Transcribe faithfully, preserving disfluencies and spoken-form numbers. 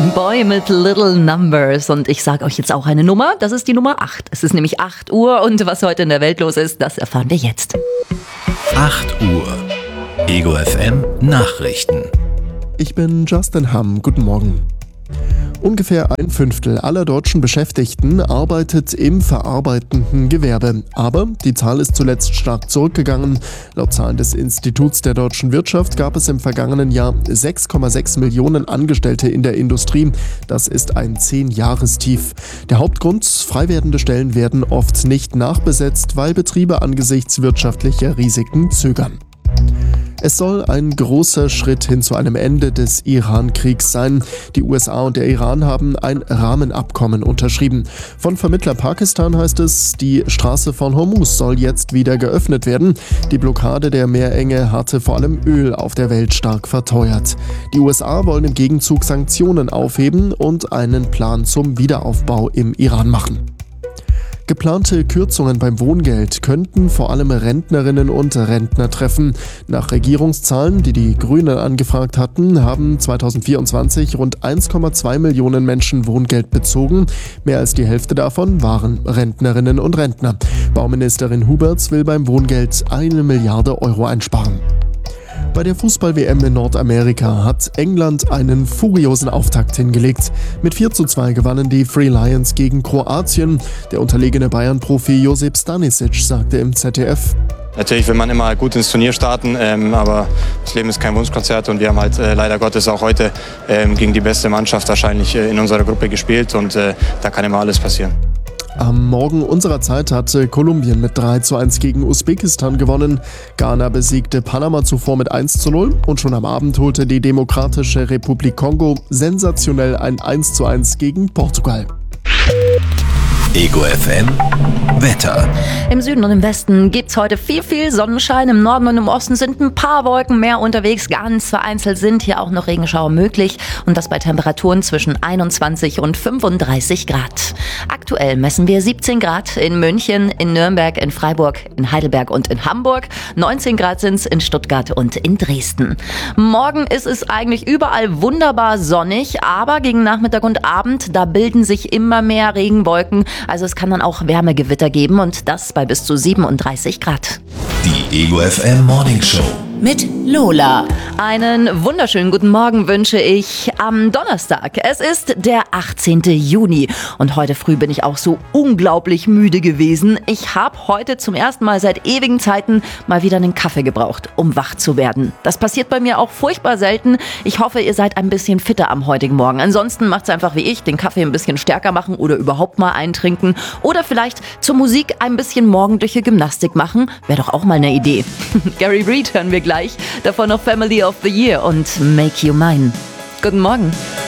Boy mit Little Numbers. Und ich sage euch jetzt auch eine Nummer. Das ist die Nummer acht. Es ist nämlich acht Uhr und was heute in der Welt los ist, das erfahren wir jetzt. acht Uhr. Ego F M Nachrichten. Ich bin Justin Hamm. Guten Morgen. Ungefähr ein Fünftel aller deutschen Beschäftigten arbeitet im verarbeitenden Gewerbe. Aber die Zahl ist zuletzt stark zurückgegangen. Laut Zahlen des Instituts der deutschen Wirtschaft gab es im vergangenen Jahr sechs Komma sechs Millionen Angestellte in der Industrie. Das ist ein Zehn-Jahrestief. Der Hauptgrund: frei werdende Stellen werden oft nicht nachbesetzt, weil Betriebe angesichts wirtschaftlicher Risiken zögern. Es soll ein großer Schritt hin zu einem Ende des Iran-Kriegs sein. Die U S A und der Iran haben ein Rahmenabkommen unterschrieben. Von Vermittler Pakistan heißt es, die Straße von Hormuz soll jetzt wieder geöffnet werden. Die Blockade der Meerenge hatte vor allem Öl auf der Welt stark verteuert. Die U S A wollen im Gegenzug Sanktionen aufheben und einen Plan zum Wiederaufbau im Iran machen. Geplante Kürzungen beim Wohngeld könnten vor allem Rentnerinnen und Rentner treffen. Nach Regierungszahlen, die die Grünen angefragt hatten, haben zweitausendvierundzwanzig rund eins Komma zwei Millionen Menschen Wohngeld bezogen. Mehr als die Hälfte davon waren Rentnerinnen und Rentner. Bauministerin Huberts will beim Wohngeld eine Milliarde Euro einsparen. Bei der Fußball-W M in Nordamerika hat England einen furiosen Auftakt hingelegt. Mit vier zu zwei gewannen die Free Lions gegen Kroatien. Der unterlegene Bayern-Profi Josip Stanisic sagte im Z D F: Natürlich will man immer gut ins Turnier starten, ähm, aber das Leben ist kein Wunschkonzert und wir haben halt äh, leider Gottes auch heute ähm, gegen die beste Mannschaft wahrscheinlich äh, in unserer Gruppe gespielt und äh, da kann immer alles passieren. Am Morgen unserer Zeit hatte Kolumbien mit drei zu eins gegen Usbekistan gewonnen. Ghana besiegte Panama zuvor mit eins zu null und schon am Abend holte die Demokratische Republik Kongo sensationell ein eins zu eins gegen Portugal. Ego F M Wetter. Im Süden und im Westen gibt's heute viel, viel Sonnenschein. Im Norden und im Osten sind ein paar Wolken mehr unterwegs. Ganz vereinzelt sind hier auch noch Regenschauer möglich. Und das bei Temperaturen zwischen einundzwanzig und fünfunddreißig Grad. Aktuell messen wir siebzehn Grad in München, in Nürnberg, in Freiburg, in Heidelberg und in Hamburg. neunzehn Grad sind's in Stuttgart und in Dresden. Morgen ist es eigentlich überall wunderbar sonnig. Aber gegen Nachmittag und Abend, da bilden sich immer mehr Regenwolken. Also es kann dann auch Wärmegewitter geben und das bei bis zu siebenunddreißig Grad. Die Ego F M Morning Show mit Lola. Einen wunderschönen guten Morgen wünsche ich am Donnerstag. Es ist der achtzehnten Juni und heute früh bin ich auch so unglaublich müde gewesen. Ich habe heute zum ersten Mal seit ewigen Zeiten mal wieder einen Kaffee gebraucht, um wach zu werden. Das passiert bei mir auch furchtbar selten. Ich hoffe, ihr seid ein bisschen fitter am heutigen Morgen. Ansonsten macht's einfach wie ich, den Kaffee ein bisschen stärker machen oder überhaupt mal eintrinken. Oder vielleicht zur Musik ein bisschen morgendliche Gymnastik machen. Wäre doch auch mal eine Idee. Gary Reed hören wir gleich. Davon noch Family of the Year und Make You Mine. Guten Morgen.